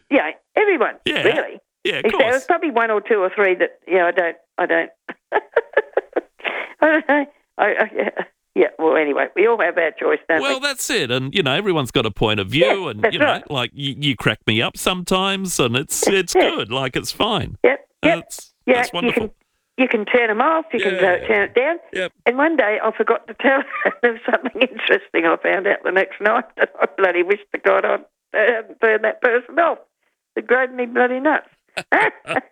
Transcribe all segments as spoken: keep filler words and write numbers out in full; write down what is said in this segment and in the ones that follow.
you know, everyone, Yeah. really. Yeah, of Except course. there's probably one or two or three that, you know, I don't, I don't, I don't know. I, I, yeah. yeah, well, anyway, we all have our choice, don't Well, we? that's it. And, you know, everyone's got a point of view. Yeah, and, that's you know, right. like, you, you crack me up sometimes and it's it's Yeah. good. Like, it's fine. Yep, yep. That's, yeah, that's wonderful. You can, you can turn them off, you can Yeah. uh, turn it down. Yep. And one day I forgot to tell there was something interesting I found out the next night that I bloody wished to God I'd uh, turned that person off. It drove me bloody nuts. uh,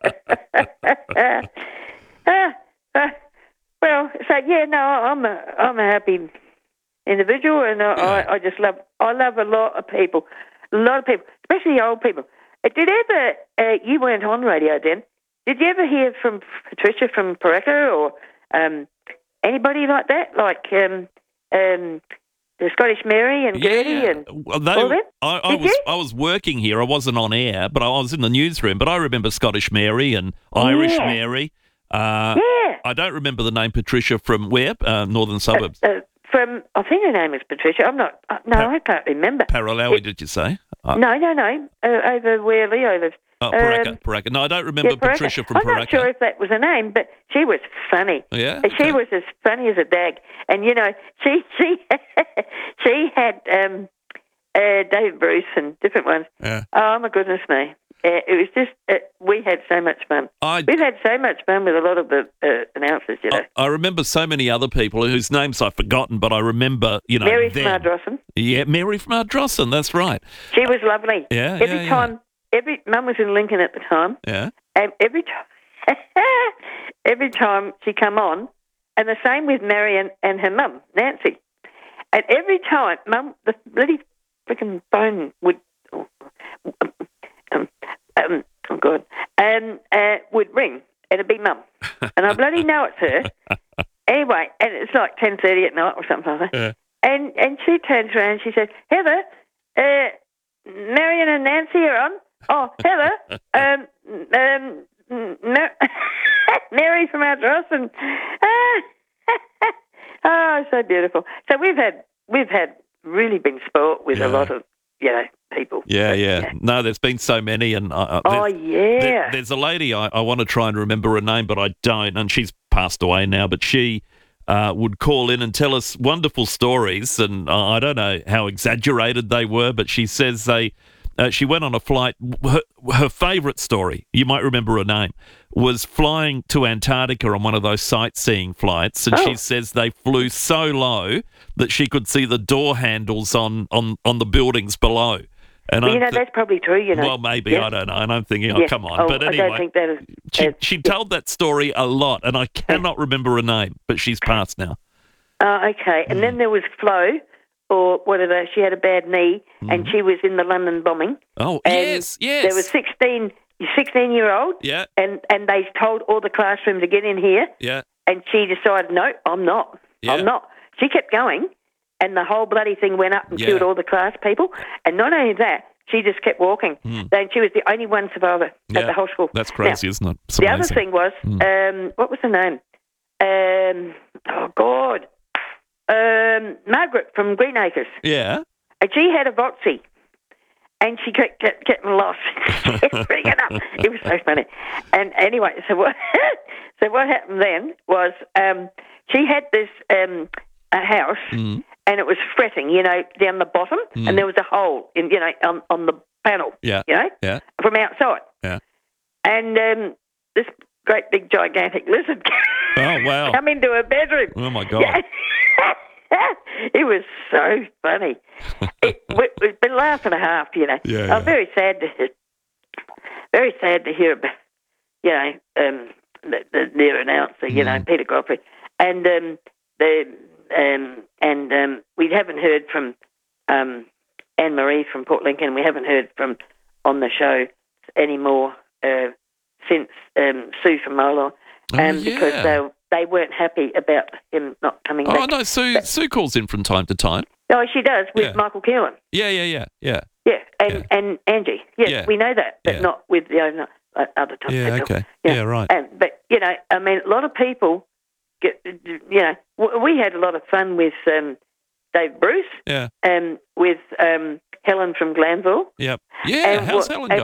uh, well, so yeah, no, I'm a, I'm a happy individual, and I, Yeah. I, I just love, I love a lot of people, a lot of people, especially old people. Uh, Did ever, uh, you weren't on radio then, did you ever hear from Patricia from Paraka or um, anybody like that, like um, um, the Scottish Mary and Gertie Yeah. and Well, they, all that? I, I Did was you? I was working here. I wasn't on air, but I was in the newsroom. But I remember Scottish Mary and Irish Yeah. Mary. Uh, Yeah. I don't remember the name Patricia from where? Uh, Northern Suburbs. Uh, from, I think her name is Patricia. I'm not, uh, no, Pa- I can't remember. Paralawi, did you say? Uh, No, no, no, uh, over where Leo lives. oh, Paraka, Um, Paraka. No, I don't remember Yeah, Paraka. Patricia from I'm Paraka. not sure if that was her name, but she was funny. Yeah, And She okay. was as funny as a dag. And, you know, she she she had um, uh, David Bruce and different ones. Yeah. Oh, my goodness me. Uh, it was just, uh, we had so much fun. I, We've had so much fun with a lot of the uh, announcers, you know. I, I remember so many other people whose names I've forgotten, but I remember, you know, Mary them. from Ardrossan. Yeah, Mary from Ardrossan, that's right. She was lovely. Yeah, Every yeah, yeah. time, every Mum was in Lincoln at the time. Yeah. And every time, every time she come on, and the same with Marion and her mum, Nancy. And every time, Mum, the bloody freaking phone would, um, um, um, oh God, um, uh, would ring, and it'd be Mum, and I bloody know it's her. Anyway, and it's like ten thirty at night or something like that. Yeah. And and she turns around and she says, Heather, uh, Marion and Nancy are on. Oh, Heather, um, um, no, Mary from Ardross, and oh, so beautiful. So we've had we've had really been sport with Yeah. a lot of you know people. Yeah, But, yeah. No, there's been so many. and uh, uh, Oh there's, yeah. there- There's a lady, I, I want to try and remember her name, but I don't, and she's passed away now, but she uh, would call in and tell us wonderful stories, and uh, I don't know how exaggerated they were, but she says they... Uh, she went on a flight. Her, her favourite story, you might remember her name, was flying to Antarctica on one of those sightseeing flights. And Oh. she says they flew so low that she could see the door handles on, on, on the buildings below. And Well, you I'm know thi- that's probably true. You know. well, maybe, Yeah. I don't know. And I'm thinking, oh, Yeah. come on. Oh, but I anyway, don't think that is. she, uh, she told that story a lot, and I cannot remember her name, but she's passed now. Oh, okay. And then there was Flo, or whatever. She had a bad knee, and she was in the London bombing. Oh, And yes, yes. There was sixteen, sixteen-year-old, Yeah, and, and they told all the classroom to get in here, yeah, and she decided, no, I'm not. Yeah. I'm not. She kept going, and the whole bloody thing went up and Yeah. killed all the class people. And not only that, she just kept walking. And she was the only one survivor yeah. at the whole school. That's crazy, isn't it? It's The other amazing. thing was, um, what was her name? Um, oh, God. Um, Margaret from Greenacres. Yeah. And she had a Voxy, and she kept, kept getting lost. She kept bringing it up. It was so funny. And anyway, so what? So what happened then was um, she had this um, a house, Mm. and it was fretting, you know, down the bottom, and there was a hole in, you know, on, on the panel, Yeah. you know, Yeah. from outside. Yeah. And um, this great big gigantic lizard Oh, wow. come into her bedroom. Oh, my God. Yeah. It was so funny. It, we, we've been laughing a half, you know. Yeah, I'm yeah. very sad to hear, very sad to hear about, you know, um, the, the, their announcer, you know, Mm. Peter Godfrey, and um, the um, and um, we haven't heard from um, Anne Marie from Port Lincoln. We haven't heard from on the show anymore uh, since um, Sue from Molon, Oh, um, because yeah. they they weren't happy about him not coming Oh, back. no, Sue, Sue calls in from time to time. Oh, she does with Yeah. Michael Keelan. Yeah, yeah, yeah, yeah. Yeah, and Yeah. and Angie. Yes, Yeah. we know that, but Yeah. not with the other uh, other type Yeah, people. okay. Yeah, right. And but you know, I mean, a lot of people get. You know, w- we had a lot of fun with um, Dave Bruce Yeah, and with um, Helen from Glanville. yeah. Yeah, And how's what- Helen and